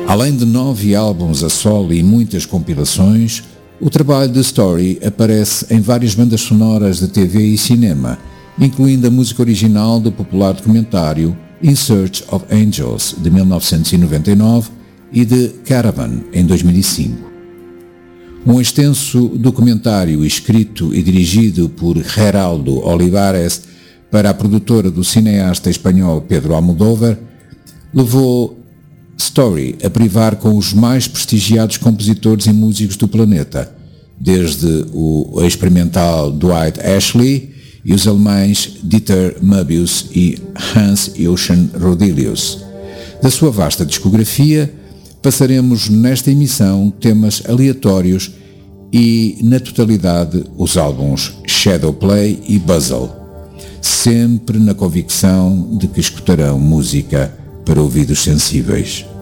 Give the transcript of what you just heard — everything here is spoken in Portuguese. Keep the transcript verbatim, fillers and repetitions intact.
Além de nove álbuns a solo e muitas compilações, o trabalho de Story aparece em várias bandas sonoras de T V e cinema, incluindo a música original do popular documentário In Search of Angels, de mil novecentos e noventa e nove, e de Caravan, em dois mil e cinco. Um extenso documentário escrito e dirigido por Geraldo Olivares para a produtora do cineasta espanhol Pedro Almodóvar levou Story a privar com os mais prestigiados compositores e músicos do planeta, desde o experimental Dwight Ashley e os alemães Dieter Möbius e Hans-Joachim Rodelius. Da sua vasta discografia, passaremos nesta emissão temas aleatórios e, na totalidade, os álbuns Shadowplay e Puzzle, sempre na convicção de que escutarão música para ouvidos sensíveis.